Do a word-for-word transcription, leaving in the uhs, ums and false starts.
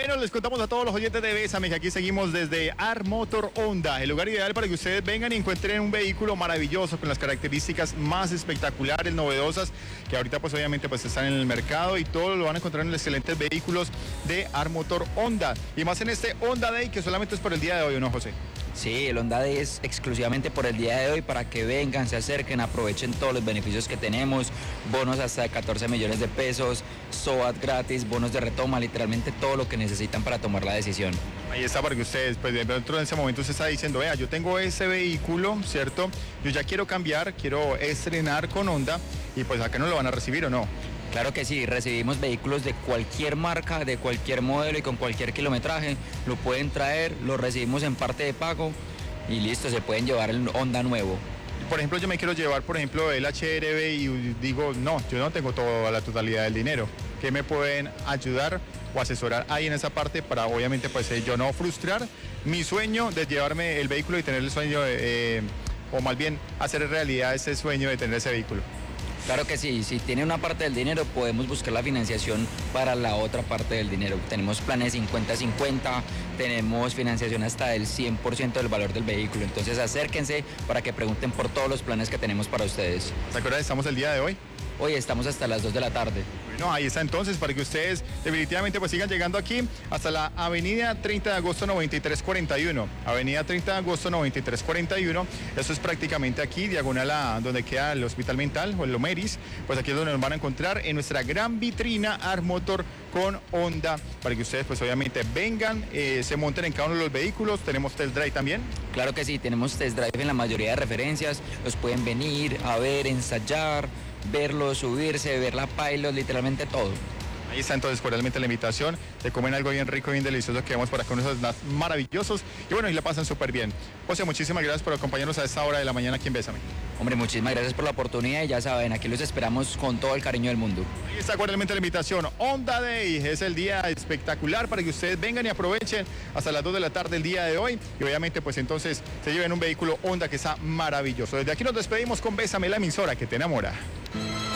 Bueno, les contamos a todos los oyentes de Bésame que aquí seguimos desde Armotor Honda, el lugar ideal para que ustedes vengan y encuentren un vehículo maravilloso con las características más espectaculares, novedosas, que ahorita pues obviamente pues están en el mercado y todo lo van a encontrar en los excelentes vehículos de Armotor Honda. Y más en este Honda Day que solamente es por el día de hoy, ¿no, José? Sí, el Honda Day es exclusivamente por el día de hoy para que vengan, se acerquen, aprovechen todos los beneficios que tenemos, bonos hasta de catorce millones de pesos, S O A T gratis, bonos de retoma, literalmente todo lo que necesitan para tomar la decisión. Ahí está para que ustedes, pues dentro de ese momento usted está diciendo, vea, yo tengo ese vehículo, ¿cierto? Yo ya quiero cambiar, quiero estrenar con Honda y pues acá no lo van a recibir, ¿o no? Claro que sí, recibimos vehículos de cualquier marca, de cualquier modelo y con cualquier kilometraje, lo pueden traer, lo recibimos en parte de pago y listo, se pueden llevar el Honda nuevo. Por ejemplo, yo me quiero llevar, por ejemplo, el H R V y digo, no, yo no tengo toda la totalidad del dinero. ¿Qué me pueden ayudar o asesorar ahí en esa parte para, obviamente, pues eh, yo no frustrar mi sueño de llevarme el vehículo y tener el sueño, eh, o más bien hacer realidad ese sueño de tener ese vehículo? Claro que sí, si tiene una parte del dinero podemos buscar la financiación para la otra parte del dinero. Tenemos planes cincuenta cincuenta, tenemos financiación hasta del cien por ciento del valor del vehículo. Entonces acérquense para que pregunten por todos los planes que tenemos para ustedes. ¿A qué hora estamos el día de hoy? Hoy estamos hasta las dos de la tarde. Bueno, ahí está entonces para que ustedes definitivamente pues sigan llegando aquí hasta la avenida treinta de agosto noventa y tres cuarenta y uno. Avenida treinta de agosto noventa y tres cuarenta y uno. Eso es prácticamente aquí, diagonal a donde queda el Hospital Mental o el Lomeris. Pues aquí es donde nos van a encontrar en nuestra gran vitrina Armotor con Honda para que ustedes pues obviamente vengan, eh, se monten en cada uno de los vehículos. Tenemos test drive también. Claro que sí, tenemos test drive en la mayoría de referencias. Los pueden venir a ver, ensayar, verlo, subirse, ver la pilot, literalmente todo. Ahí está entonces cordialmente la invitación, se comen algo bien rico, bien delicioso que vamos para con esos snacks maravillosos y bueno, y la pasan súper bien. José, muchísimas gracias por acompañarnos a esta hora de la mañana aquí en Bésame. Hombre, muchísimas gracias por la oportunidad y ya saben, aquí los esperamos con todo el cariño del mundo. Ahí está cordialmente la invitación, Honda Day, es el día espectacular para que ustedes vengan y aprovechen hasta las dos de la tarde el día de hoy y obviamente pues entonces se lleven un vehículo Honda que está maravilloso. Desde aquí nos despedimos con Bésame, la emisora que te enamora.